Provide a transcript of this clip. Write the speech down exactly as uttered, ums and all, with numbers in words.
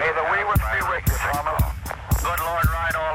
May the Weaver be with you, Thomas. Good Lord, ride all